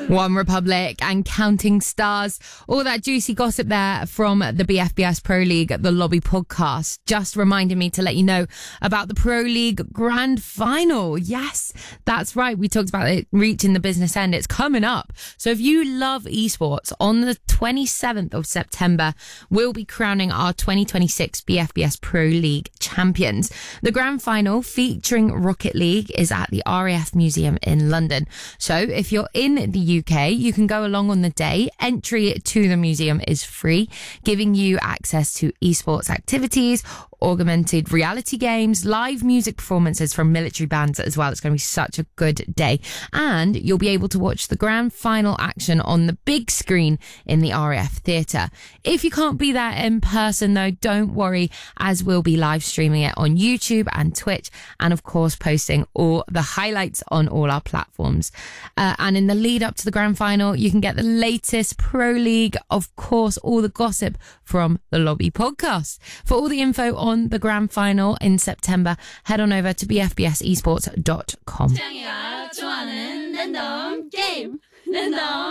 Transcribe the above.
One Republic and Counting Stars. All that juicy gossip there from the BFBS Pro League, the Lobby podcast, just reminded me to let you know about the Pro League Grand Final. Yes, that's right. We talked about it reaching the business end. It's coming up. So if you love esports, on the 27th of September, we'll be crowning our 2026 BFBS Pro League champions. The Grand Final featuring Rocket League is at the RAF Museum in London. So if you're in the UK, you can go along on the day. Entry to the museum is free, giving you access to esports activities, augmented reality games, live music performances from military bands as well. It's going to be such a good day. And you'll be able to watch the grand final action on the big screen in the RAF Theatre. If you can't be there in person though, don't worry, as we'll be live streaming it on YouTube and Twitch, and of course posting all the highlights on all our platforms. And in the lead up to the grand final, you can get the latest Pro League, of course, all the gossip from the Lobby podcast. For all the info on the grand final in September, head on over to bfbsesports.com.